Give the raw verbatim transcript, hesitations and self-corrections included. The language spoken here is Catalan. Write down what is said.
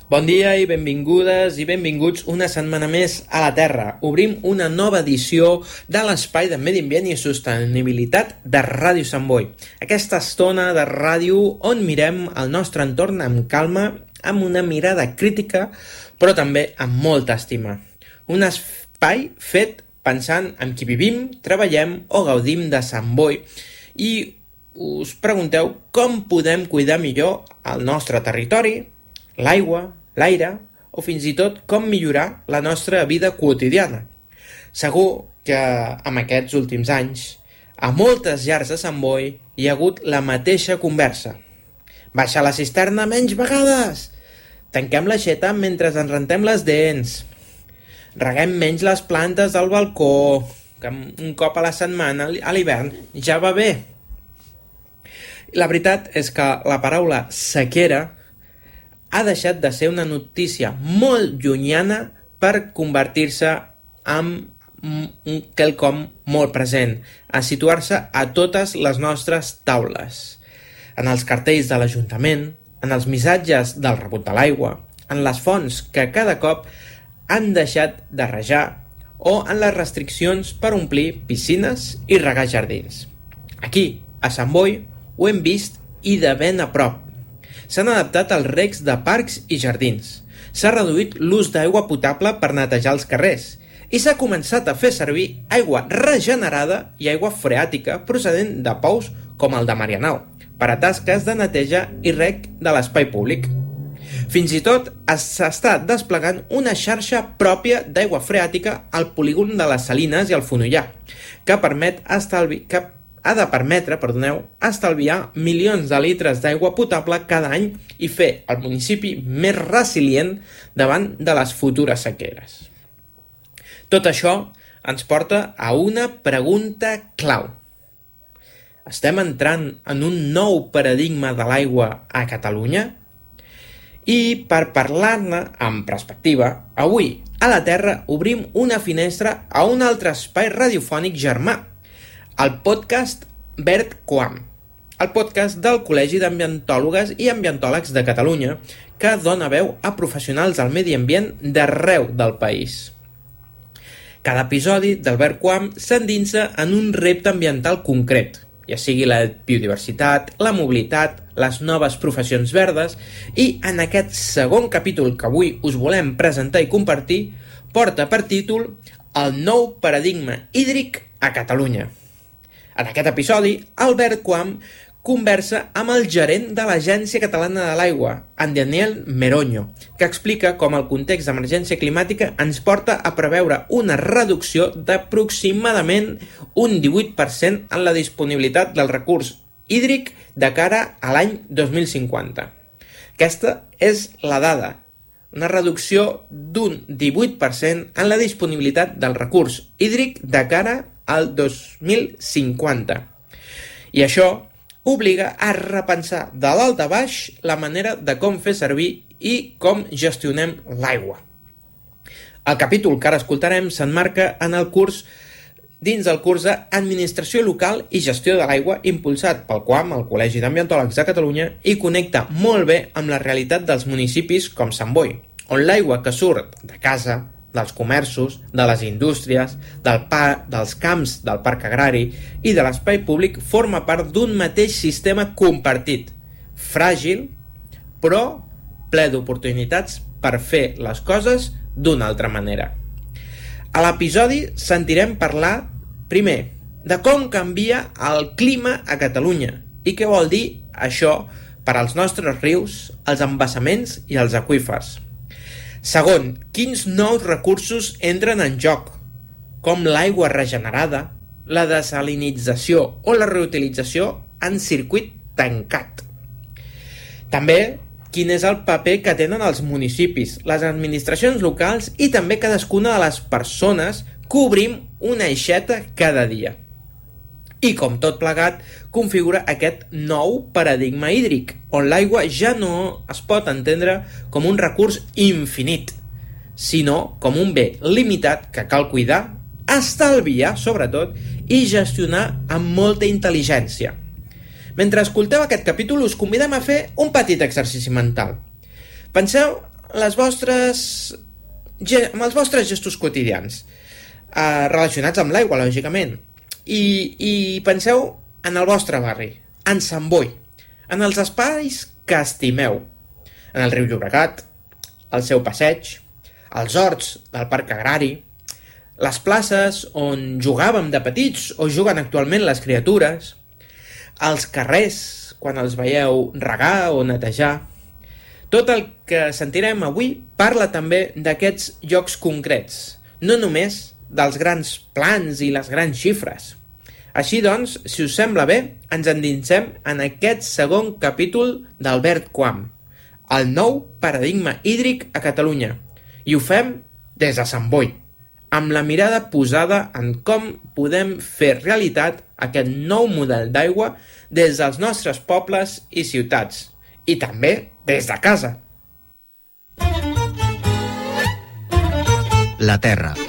Bon dia i benvingudes i benvinguts una setmana més a la Terra. Obrim una nova edició de l'Espai de Medi Ambient i Sostenibilitat de Ràdio Sant Boi. Aquesta estona de ràdio on mirem el nostre entorn amb calma, amb una mirada crítica, però també amb molta estima. Un espai fet pensant en qui vivim, treballem o gaudim de Sant Boi i us pregunteu com podem cuidar millor el nostre territori, l'aigua, l'aire o fins i tot com millorar la nostra vida quotidiana. Segur que en aquests últims anys a moltes llars de Sant Boi hi ha hagut la mateixa conversa. Baixa la cisterna menys vegades! Tanquem l'aixeta mentre ens rentem les dents. Reguem menys les plantes del balcó, que un cop a la setmana a l'hivern ja va bé. La veritat és que la paraula sequera ha deixat de ser una notícia molt llunyana per convertir-se en un quelcom molt present, a situar-se a totes les nostres taules, en els cartells de l'Ajuntament, en els missatges del rebut de l'aigua, en les fonts que cada cop han deixat de rajar o en les restriccions per omplir piscines i regar jardins. Aquí, a Sant Boi, ho hem vist i de ben a prop. S'han adaptat als recs de parcs i jardins. S'ha reduït l'ús d'aigua potable per netejar els carrers i s'ha començat a fer servir aigua regenerada i aigua freàtica procedent de pous com el de Marianao per a tasques de neteja i reg de l'espai públic. Fins i tot s'està desplegant una xarxa pròpia d'aigua freàtica al polígon de les Salines i al Fonollar, que permet estalvi... que ha de permetre, perdoneu, estalviar milions de litres d'aigua potable cada any i fer el municipi més resilient davant de les futures sequeres. Tot això ens porta a una pregunta clau. Estem entrant en un nou paradigma de l'aigua a Catalunya? I per parlar-ne amb perspectiva, avui a la Terra obrim una finestra a un altre espai radiofònic germà, el podcast VertQuam, el podcast del Col·legi d'Ambientòlogues i Ambientòlegs de Catalunya, que dona veu a professionals del medi ambient d'arreu del país. Cada episodi del VertQuam s'endinsa en un repte ambiental concret, ja sigui la biodiversitat, la mobilitat, les noves professions verdes, i en aquest segon capítol que avui us volem presentar i compartir, porta per títol El nou paradigma hídric a Catalunya. En aquest episodi, el VertQuam conversa amb el gerent de l'Agència Catalana de l'Aigua, en Daniel Meroño, que explica com el context d'emergència climàtica ens porta a preveure una reducció d'aproximadament un divuit per cent en la disponibilitat del recurs hídric de cara a l'any dos mil cinquanta. Aquesta és la dada, una reducció d'un divuit per cent en la disponibilitat del recurs hídric de cara al dos mil cinquanta. I això obliga a repensar de dalt a baix la manera de com fer servir i com gestionem l'aigua. El capítol que ara escoltarem s'emmarca en el curs dins del curs d'Administració Local i Gestió de l'Aigua impulsat pel QUAM, el Col·legi d'Ambientòlegs de Catalunya, i connecta molt bé amb la realitat dels municipis com Sant Boi, on l'aigua que surt de casa, dels comerços, de les indústries, del pa, dels camps del parc agrari i de l'espai públic forma part d'un mateix sistema compartit, fràgil, però ple d'oportunitats per fer les coses d'una altra manera. A l'episodi sentirem parlar, primer, de com canvia el clima a Catalunya i què vol dir això per als nostres rius, els embassaments i els aqüífers. Segon, quins nous recursos entren en joc, com l'aigua regenerada, la desalinització o la reutilització en circuit tancat. També, quin és el paper que tenen els municipis, les administracions locals i també cadascuna de les persones que obrim una aixeta cada dia. I com tot plegat, configura aquest nou paradigma hídric, on l'aigua ja no es pot entendre com un recurs infinit, sinó com un bé limitat que cal cuidar, estalviar, sobretot, i gestionar amb molta intel·ligència. Mentre escolteu aquest capítol, us convidem a fer un petit exercici mental. Penseu les vostres, amb els vostres gestos quotidians, eh, relacionats amb l'aigua, lògicament. I, I penseu en el vostre barri, en Sant Boi, en els espais que estimeu, en el riu Llobregat, el seu passeig, els horts del parc agrari, les places on jugàvem de petits o juguen actualment les criatures, els carrers quan els veieu regar o netejar. Tot el que sentirem avui parla també d'aquests llocs concrets, no només dels grans plans i les grans xifres. Així doncs, si us sembla bé, ens endinsem en aquest segon capítol d'Albert Quam, el nou paradigma hídric a Catalunya, i ho fem des de Sant Boi, amb la mirada posada en com podem fer realitat aquest nou model d'aigua des dels nostres pobles i ciutats, i també des de casa. La Terra.